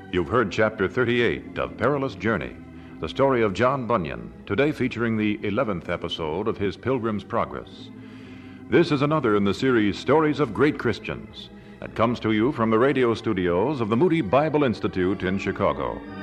You've heard Chapter 38 of Perilous Journey, the story of John Bunyan, today featuring the 11th episode of his Pilgrim's Progress. This is another in the series Stories of Great Christians that comes to you from the radio studios of the Moody Bible Institute in Chicago.